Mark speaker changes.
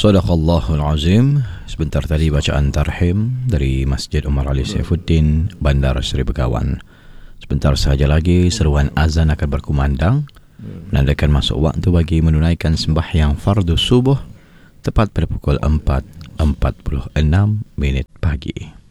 Speaker 1: Sadaqallahul Azim. Sebentar tadi bacaan tarhim dari Masjid Umar Ali Saifuddin, Bandar Seri Begawan. Sebentar sahaja lagi seruan azan akan berkumandang, menandakan masuk waktu bagi menunaikan sembahyang fardu subuh tepat pada pukul 4.46 pagi.